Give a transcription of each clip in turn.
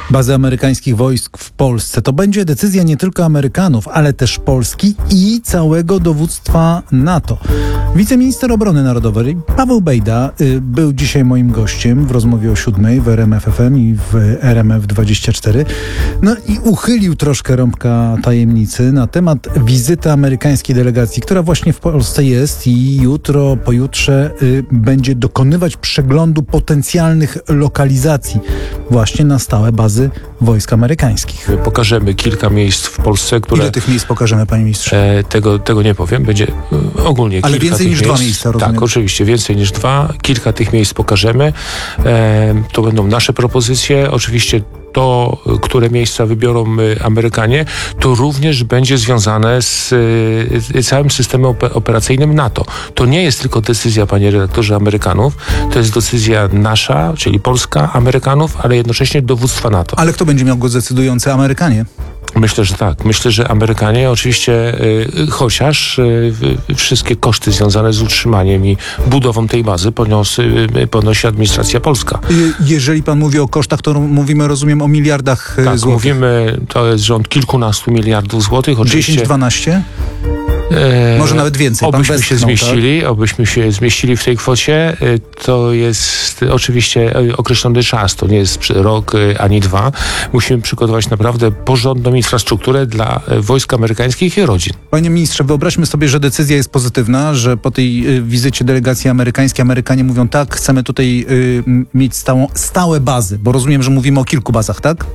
bazy amerykańskich wojsk w Polsce. To będzie decyzja nie tylko Amerykanów, ale też Polski i całego dowództwa NATO. Wiceminister Obrony Narodowej Paweł Bejda był dzisiaj moim gościem w rozmowie o 7 w RMF FM i w RMF24. No i uchylił troszkę rąbka tajemnicy na temat wizyty amerykańskiej delegacji, która właśnie w Polsce jest i jutro, pojutrze będzie dokonywać przeglądu potencjalnych lokalizacji właśnie na stałe bazy wojsk amerykańskich. Pokażemy kilka miejsc w Polsce, które... Ile tych miejsc pokażemy, panie ministrze? Tego nie powiem. Będzie ogólnie ale kilka więcej niż miejsc. 2 miejsca, rozumiem. Tak, oczywiście. Więcej niż 2. Kilka tych miejsc pokażemy. To będą nasze propozycje. Oczywiście to, które miejsca wybiorą Amerykanie, to również będzie związane z całym systemem operacyjnym NATO. To nie jest tylko decyzja, panie redaktorze, Amerykanów, to jest decyzja nasza, czyli Polska, Amerykanów, ale jednocześnie dowództwa NATO. Ale kto będzie miał głos decydujący? Amerykanie? Myślę, że tak. Myślę, że Amerykanie oczywiście, chociaż wszystkie koszty związane z utrzymaniem i budową tej bazy ponosi administracja polska. Jeżeli pan mówi o kosztach, to mówimy, rozumiem, o miliardach tak, złotych. Mówimy, to jest rząd kilkunastu miliardów złotych. 10-12? Może nawet więcej. Obyśmy się zmieścili w tej kwocie. To jest oczywiście określony czas. To nie jest rok ani 2. Musimy przygotować naprawdę porządną infrastrukturę dla wojsk amerykańskich i rodzin. Panie ministrze, wyobraźmy sobie, że decyzja jest pozytywna, że po tej wizycie delegacji amerykańskiej Amerykanie mówią tak, chcemy tutaj mieć stałe bazy, bo rozumiem, że mówimy o kilku bazach, tak?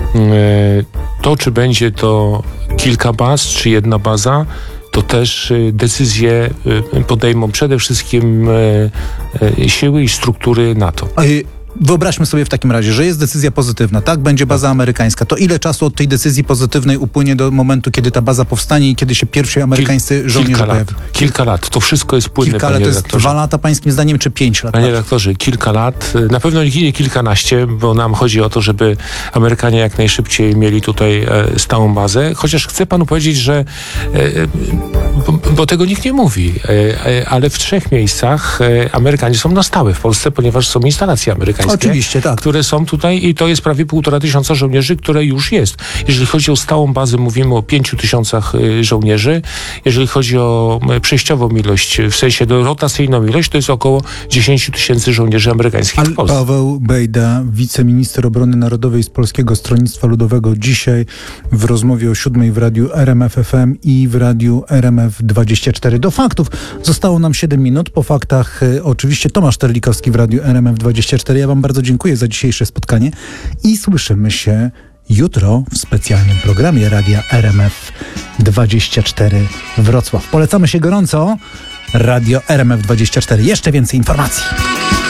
To, czy będzie to kilka baz, czy jedna baza, to też decyzje podejmą przede wszystkim siły i struktury NATO. Wyobraźmy sobie w takim razie, że jest decyzja pozytywna, tak? Będzie baza amerykańska. To ile czasu od tej decyzji pozytywnej upłynie do momentu, kiedy ta baza powstanie i kiedy się pierwsi amerykańscy żołnierze pojawią? Kilka lat. To wszystko jest płynne, kilka lat to jest 2 lata pańskim zdaniem, czy 5 lat? Panie redaktorze, kilka lat. Na pewno nie kilkanaście, bo nam chodzi o to, żeby Amerykanie jak najszybciej mieli tutaj stałą bazę. Chociaż chcę panu powiedzieć, że bo tego nikt nie mówi, ale w 3 miejscach Amerykanie są na stałe w Polsce, ponieważ są instalacje amerykańskie. Oczywiście, tak. Które są tutaj i to jest prawie 1500 żołnierzy, które już jest. Jeżeli chodzi o stałą bazę, mówimy o 5000 żołnierzy. Jeżeli chodzi o przejściową ilość, w sensie rotacyjną ilość, to jest około 10 000 żołnierzy amerykańskich w Polsce. Paweł Bejda, wiceminister obrony narodowej z Polskiego Stronnictwa Ludowego, dzisiaj w rozmowie o 7 w radiu RMF FM i w radiu RMF24. Do faktów zostało nam 7 minut. Po faktach oczywiście Tomasz Terlikowski w radiu RMF24. Ja wam bardzo dziękuję za dzisiejsze spotkanie i słyszymy się jutro w specjalnym programie Radia RMF24 Wrocław. Polecamy się gorąco. Radio RMF24. Jeszcze więcej informacji.